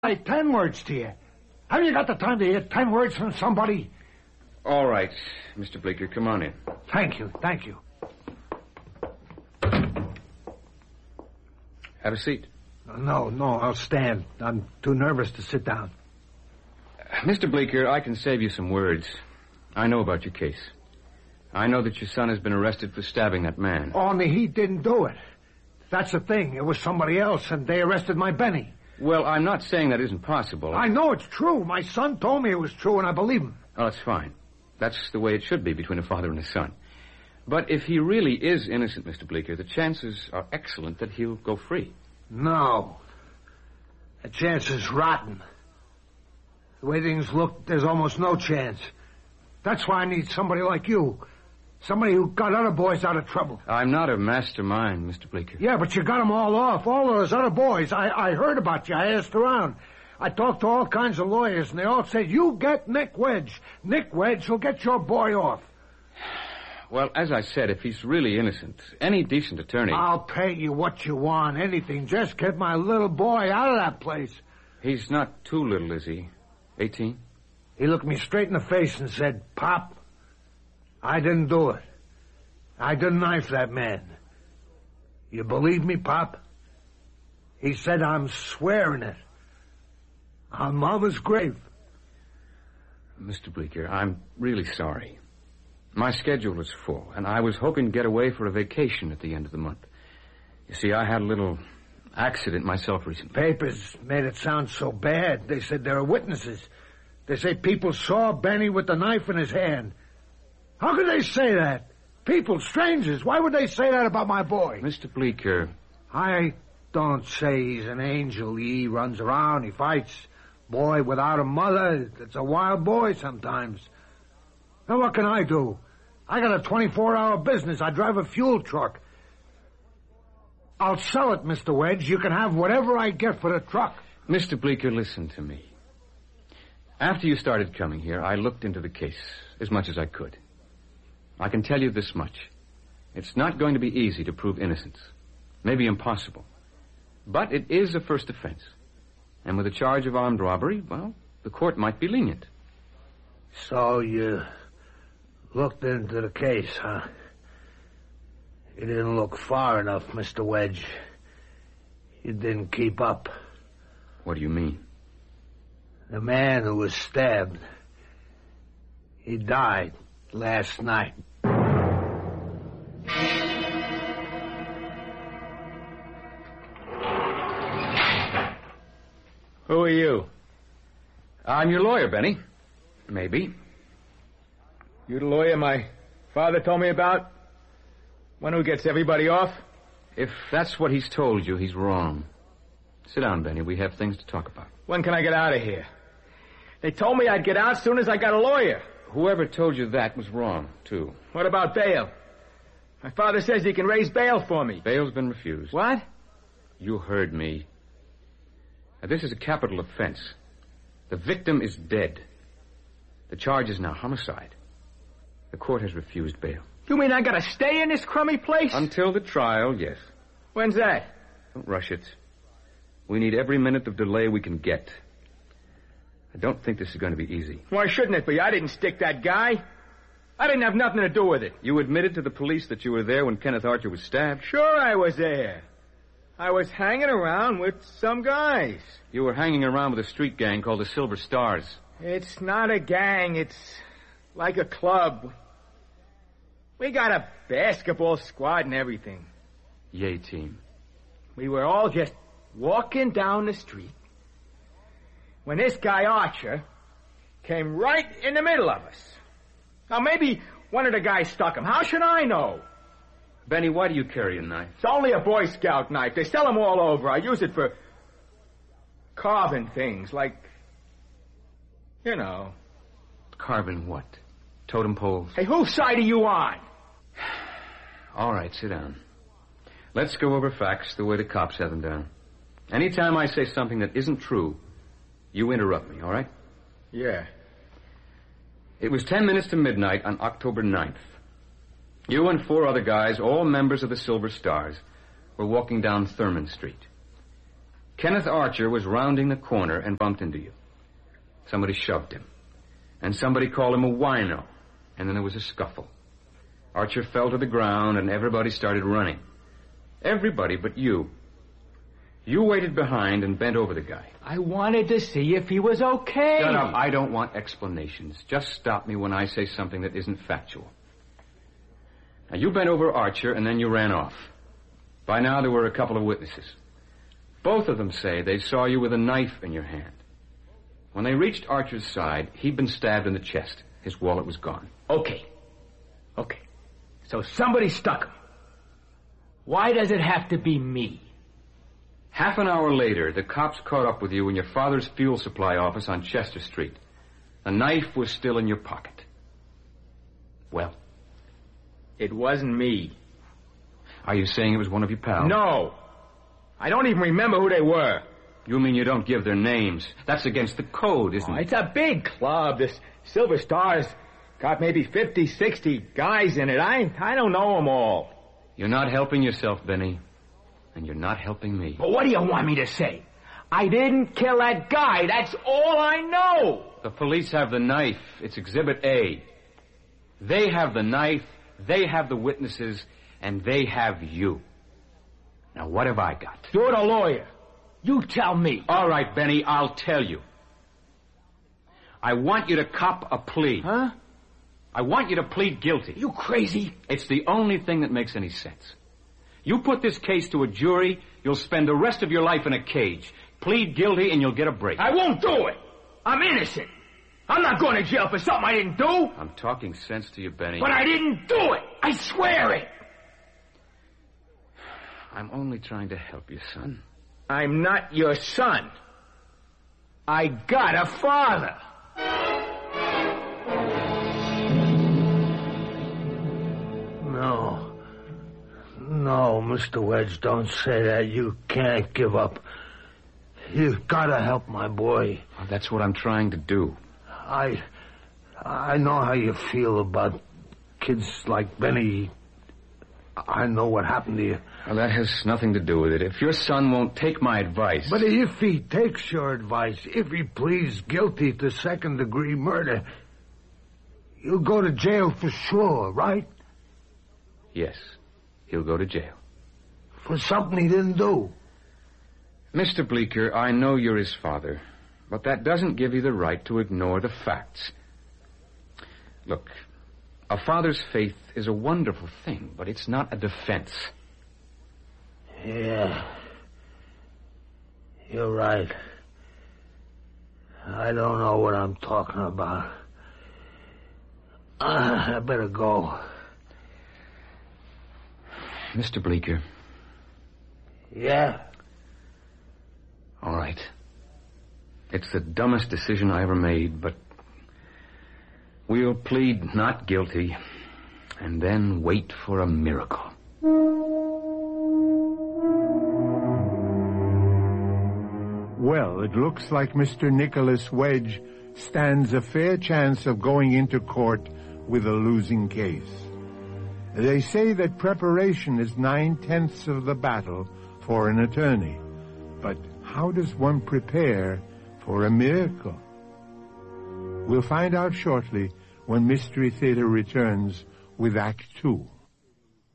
Like 10 words to you. Have you got the time to hear 10 words from somebody? All right, Mr. Bleeker, come on in. Thank you. Have a seat. No, I'll stand. I'm too nervous to sit down. Mr. Bleeker, I can save you some words. I know about your case. I know that your son has been arrested for stabbing that man. Only he didn't do it. That's the thing. It was somebody else, and they arrested my Benny. Well, I'm not saying that isn't possible. I know it's true. My son told me it was true, and I believe him. Oh, that's fine. That's the way it should be between a father and a son. But if he really is innocent, Mr. Bleeker, the chances are excellent that he'll go free. No. The chance is rotten. The way things look, there's almost no chance. That's why I need somebody like you. Somebody who got other boys out of trouble. I'm not a mastermind, Mr. Bleeker. Yeah, but you got them all off. All those other boys. I heard about you. I asked around. I talked to all kinds of lawyers, and they all said, you get Nick Wedge. Nick Wedge will get your boy off. Well, as I said, if he's really innocent, any decent attorney... I'll pay you what you want, anything. Just get my little boy out of that place. He's not too little, is he? 18? He looked me straight in the face and said, Pop, I didn't do it. I didn't knife that man. You believe me, Pop? He said, I'm swearing it. On Mama's grave. Mr. Bleeker, I'm really sorry. My schedule was full, and I was hoping to get away for a vacation at the end of the month. You see, I had a little accident myself recently. Papers made it sound so bad. They said there are witnesses. They say people saw Benny with the knife in his hand. How could they say that? People, strangers, why would they say that about my boy? Mr. Bleeker... I don't say he's an angel. He runs around, he fights. Boy without a mother, it's a wild boy sometimes. Now what can I do? I got a 24-hour business. I drive a fuel truck. I'll sell it, Mr. Wedge. You can have whatever I get for the truck. Mr. Bleeker, listen to me. After you started coming here, I looked into the case as much as I could. I can tell you this much. It's not going to be easy to prove innocence. Maybe impossible. But it is a first offense. And with a charge of armed robbery, well, the court might be lenient. So you looked into the case, huh? You didn't look far enough, Mr. Wedge. You didn't keep up. What do you mean? The man who was stabbed, he died last night. Who are you? I'm your lawyer, Benny. Maybe. You the lawyer my father told me about? One who gets everybody off? If that's what he's told you, he's wrong. Sit down, Benny. We have things to talk about. When can I get out of here? They told me I'd get out as soon as I got a lawyer. Whoever told you that was wrong, too. What about bail? My father says he can raise bail for me. Bail's been refused. What? You heard me. Now, this is a capital offense. The victim is dead. The charge is now homicide. The court has refused bail. You mean I gotta stay in this crummy place? Until the trial, yes. When's that? Don't rush it. We need every minute of delay we can get. I don't think this is going to be easy. Why shouldn't it be? I didn't stick that guy. I didn't have nothing to do with it. You admitted to the police that you were there when Kenneth Archer was stabbed? Sure I was there. I was hanging around with some guys. You were hanging around with a street gang called the Silver Stars. It's not a gang. It's like a club. We got a basketball squad and everything. Yay, team. We were all just walking down the street when this guy Archer came right in the middle of us. Now, maybe one of the guys stuck him. How should I know? Benny, why do you carry a knife? It's only a Boy Scout knife. They sell them all over. I use it for carving things, like, you know. Carving what? Totem poles? Hey, whose side are you on? All right, sit down. Let's go over facts the way the cops have them down. Anytime I say something that isn't true, you interrupt me, all right? Yeah. It was 10 minutes to midnight on October 9th. You and 4 other guys, all members of the Silver Stars, were walking down Thurman Street. Kenneth Archer was rounding the corner and bumped into you. Somebody shoved him. And somebody called him a wino. And then there was a scuffle. Archer fell to the ground and everybody started running. Everybody but you. You waited behind and bent over the guy. I wanted to see if he was okay. Shut up. I don't want explanations. Just stop me when I say something that isn't factual. Now, you bent over Archer and then you ran off. By now, there were a couple of witnesses. Both of them say they saw you with a knife in your hand. When they reached Archer's side, he'd been stabbed in the chest. His wallet was gone. Okay. So somebody stuck him. Why does it have to be me? Half an hour later, the cops caught up with you in your father's fuel supply office on Chester Street. The knife was still in your pocket. Well? It wasn't me. Are you saying it was one of your pals? No. I don't even remember who they were. You mean you don't give their names? That's against the code, isn't it? It's a big club. This Silver Star's got maybe 50, 60 guys in it. I don't know them all. You're not helping yourself, Benny. And you're not helping me. But what do you want me to say? I didn't kill that guy. That's all I know. The police have the knife. It's Exhibit A. They have the knife, they have the witnesses, and they have you. Now, what have I got? You're the lawyer. You tell me. All right, Benny, I'll tell you. I want you to cop a plea. Huh? I want you to plead guilty. You crazy? It's the only thing that makes any sense. You put this case to a jury, you'll spend the rest of your life in a cage. Plead guilty and you'll get a break. I won't do it. I'm innocent. I'm not going to jail for something I didn't do. I'm talking sense to you, Benny. But I didn't do it. I swear it. I'm only trying to help you, son. I'm not your son. I got a father. No, Mr. Wedge, don't say that. You can't give up. You've got to help my boy. Well, that's what I'm trying to do. I know how you feel about kids like Benny. I know what happened to you. Well, that has nothing to do with it. If your son won't take my advice... But if he takes your advice, if he pleads guilty to second-degree murder, you'll go to jail for sure, right? Yes, he'll go to jail. For something he didn't do. Mr. Bleeker, I know you're his father, but that doesn't give you the right to ignore the facts. Look, a father's faith is a wonderful thing, but it's not a defense. Yeah. You're right. I don't know what I'm talking about. I better go. Mr. Bleeker. Yeah? All right. It's the dumbest decision I ever made, but we'll plead not guilty and then wait for a miracle. Well, it looks like Mr. Nicholas Wedge stands a fair chance of going into court with a losing case. They say that preparation is 9/10 of the battle for an attorney. But how does one prepare for a miracle? We'll find out shortly when Mystery Theater returns with Act 2.